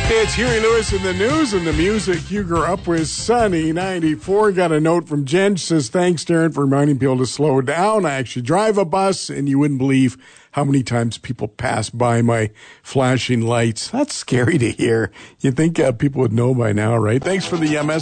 It's Huey Lewis in the news and the music you grew up with. Sunny 94. Got a note from Jen. She says, thanks, Darren, for reminding people to slow down. I actually drive a bus, and you wouldn't believe how many times people pass by my flashing lights. That's scary to hear. You'd think people would know by now, right? Thanks for the MS.